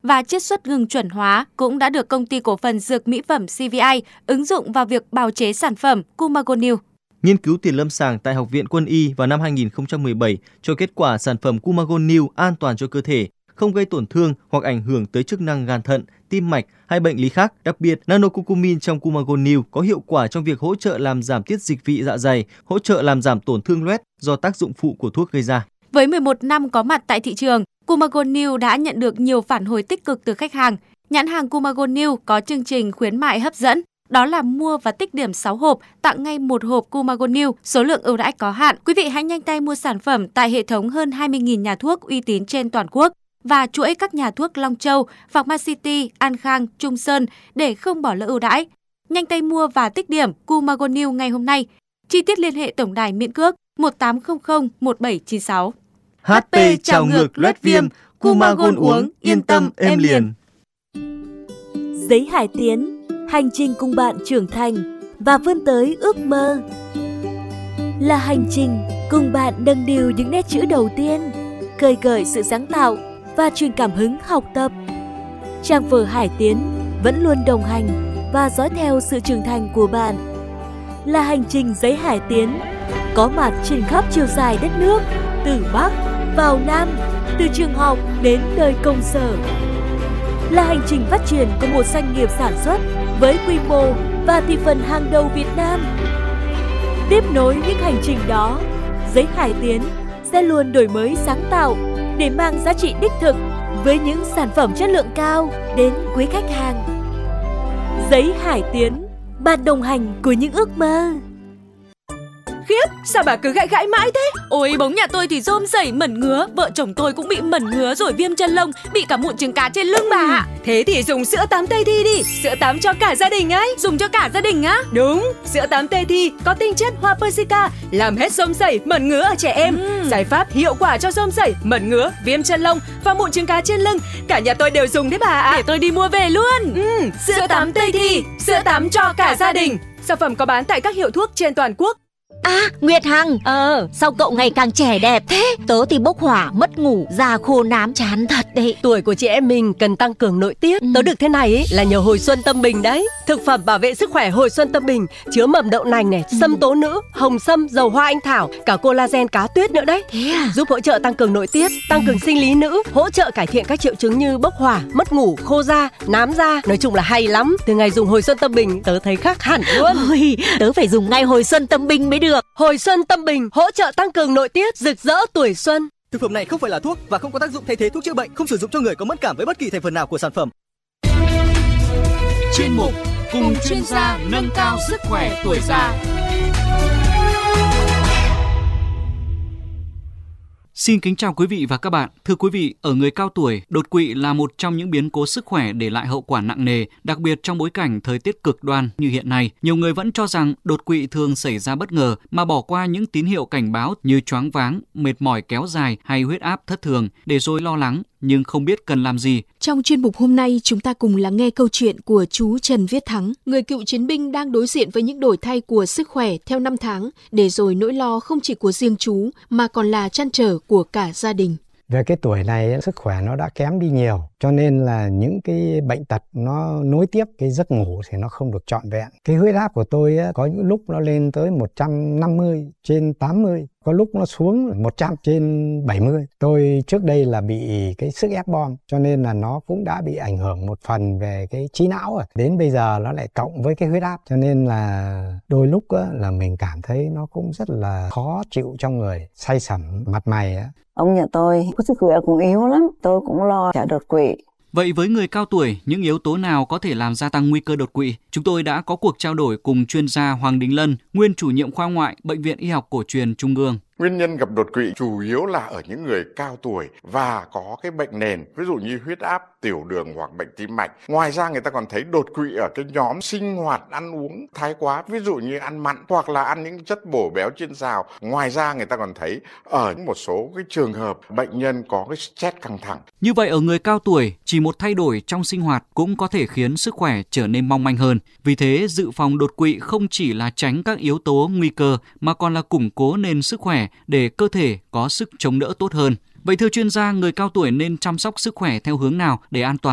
và chiết xuất gừng chuẩn hóa cũng đã được công ty cổ phần dược mỹ phẩm CVI ứng dụng vào việc bào chế sản phẩm Cumagonil. Nghiên cứu tiền lâm sàng tại Học viện Quân y vào năm 2017 cho kết quả sản phẩm Cumagonil an toàn cho cơ thể, không gây tổn thương hoặc ảnh hưởng tới chức năng gan thận, tim mạch hay bệnh lý khác. Đặc biệt, nanocucumin trong Cumagonil có hiệu quả trong việc hỗ trợ làm giảm tiết dịch vị dạ dày, hỗ trợ làm giảm tổn thương loét do tác dụng phụ của thuốc gây ra. Với 11 năm có mặt tại thị trường, Cumagonil đã nhận được nhiều phản hồi tích cực từ khách hàng. Nhãn hàng Cumagonil có chương trình khuyến mại hấp dẫn, đó là mua và tích điểm 6 hộp, tặng ngay 1 hộp Cumagonil, số lượng ưu đãi có hạn. Quý vị hãy nhanh tay mua sản phẩm tại hệ thống hơn 20.000 nhà thuốc uy tín trên toàn quốc và chuỗi các nhà thuốc Long Châu, Pharmacity, An Khang, Trung Sơn để không bỏ lỡ ưu đãi. Nhanh tay mua và tích điểm Cumagonil ngay hôm nay. Chi tiết liên hệ tổng đài miễn cước 1800 1796. HP trào ngược loét viêm, Cumagon uống yên tâm êm liền. Giấy Hải Tiến, hành trình cùng bạn trưởng thành và vươn tới ước mơ. Là hành trình cùng bạn nâng niu những nét chữ đầu tiên, khơi gợi sự sáng tạo và truyền cảm hứng học tập. Trang vở Hải Tiến vẫn luôn đồng hành và dõi theo sự trưởng thành của bạn. Là hành trình Giấy Hải Tiến, có mặt trên khắp chiều dài đất nước, từ Bắc vào Nam, từ trường học đến đời công sở. Là hành trình phát triển của một doanh nghiệp sản xuất với quy mô và thị phần hàng đầu Việt Nam. Tiếp nối những hành trình đó, Giấy Hải Tiến sẽ luôn đổi mới sáng tạo để mang giá trị đích thực với những sản phẩm chất lượng cao đến quý khách hàng. Giấy Hải Tiến, bạn đồng hành của những ước mơ. Khiếp, sao bà cứ gãi mãi thế? Ôi, bóng nhà tôi thì rôm rẩy mẩn ngứa, vợ chồng tôi cũng bị mẩn ngứa rồi viêm chân lông, bị cả mụn trứng cá trên lưng bà ạ. Thế thì dùng sữa tắm Tây Thi đi, sữa tắm cho cả gia đình ấy. Dùng cho cả gia đình á? Đúng, sữa tắm Tây Thi có tinh chất hoa Persica, làm hết rôm rẩy, mẩn ngứa ở trẻ em. Giải pháp hiệu quả cho rôm rẩy, mẩn ngứa, viêm chân lông và mụn trứng cá trên lưng. Cả nhà tôi đều dùng đấy bà ạ. Để tôi đi mua về luôn. Sữa tắm Tây Thi, sữa tắm cho cả gia đình. Sản phẩm có bán tại các hiệu thuốc trên toàn quốc. À, Nguyệt Hằng, sao cậu ngày càng trẻ đẹp thế? Tớ thì bốc hỏa, mất ngủ, da khô nám, chán thật đấy. Tuổi của chị em mình cần tăng cường nội tiết. Tớ được thế này ấy, là nhờ Hồi Xuân Tâm Bình đấy. Thực phẩm bảo vệ sức khỏe Hồi Xuân Tâm Bình chứa mầm đậu nành này, sâm tố nữ, hồng sâm, dầu hoa anh thảo, cả collagen cá tuyết nữa đấy. Thế à? Giúp hỗ trợ tăng cường nội tiết, tăng cường sinh lý nữ, hỗ trợ cải thiện các triệu chứng như bốc hỏa, mất ngủ, khô da, nám da. Nói chung là hay lắm. Từ ngày dùng Hồi Xuân Tâm Bình, tớ thấy khác hẳn luôn. Ôi, tớ phải dùng ngay Hồi Xuân Tâm Bình mới được. Hồi Xuân Tâm Bình hỗ trợ tăng cường nội tiết, rực rỡ tuổi xuân. Thực phẩm này không phải là thuốc và không có tác dụng thay thế thuốc chữa bệnh, không sử dụng cho người có mất cảm với bất kỳ thành phần nào của sản phẩm. Chuyên mục cùng chuyên gia nâng cao sức khỏe tuổi già. Xin kính chào quý vị và các bạn. Thưa quý vị, ở người cao tuổi, đột quỵ là một trong những biến cố sức khỏe để lại hậu quả nặng nề, đặc biệt trong bối cảnh thời tiết cực đoan như hiện nay. Nhiều người vẫn cho rằng đột quỵ thường xảy ra bất ngờ mà bỏ qua những tín hiệu cảnh báo như choáng váng, mệt mỏi kéo dài hay huyết áp thất thường để rồi lo lắng nhưng không biết cần làm gì. Trong chuyên mục hôm nay, chúng ta cùng lắng nghe câu chuyện của chú Trần Viết Thắng, người cựu chiến binh đang đối diện với những đổi thay của sức khỏe theo năm tháng, để rồi nỗi lo không chỉ của riêng chú mà còn là trăn trở của cả gia đình. Về cái tuổi này, sức khỏe nó đã kém đi nhiều, cho nên là những cái bệnh tật nó nối tiếp, cái giấc ngủ thì nó không được trọn vẹn. Cái huyết áp của tôi có những lúc nó lên tới 150/80, có lúc nó xuống 100/70. Tôi trước đây là bị cái sức ép bom, cho nên là nó cũng đã bị ảnh hưởng một phần về cái trí não rồi. Đến bây giờ nó lại cộng với cái huyết áp, cho nên là đôi lúc là mình cảm thấy nó cũng rất là khó chịu trong người, say sẩm mặt mày. Ông nhà tôi có sức khỏe cũng yếu lắm, tôi cũng lo sẽ đột quỵ. Vậy với người cao tuổi, những yếu tố nào có thể làm gia tăng nguy cơ đột quỵ? Chúng tôi đã có cuộc trao đổi cùng chuyên gia Hoàng Đình Lân, nguyên chủ nhiệm khoa ngoại Bệnh viện Y học Cổ truyền Trung ương. Nguyên nhân gặp đột quỵ chủ yếu là ở những người cao tuổi và có cái bệnh nền, ví dụ như huyết áp, tiểu đường hoặc bệnh tim mạch. Ngoài ra người ta còn thấy đột quỵ ở cái nhóm sinh hoạt ăn uống thái quá, ví dụ như ăn mặn hoặc là ăn những chất bổ béo chiên xào. Ngoài ra người ta còn thấy ở một số cái trường hợp bệnh nhân có cái stress căng thẳng. Như vậy ở người cao tuổi, chỉ một thay đổi trong sinh hoạt cũng có thể khiến sức khỏe trở nên mong manh hơn. Vì thế, dự phòng đột quỵ không chỉ là tránh các yếu tố nguy cơ mà còn là củng cố nền sức khỏe để cơ thể có sức chống đỡ tốt hơn. Vậy thưa chuyên gia, người cao tuổi nên chăm sóc sức khỏe theo hướng nào để an toàn?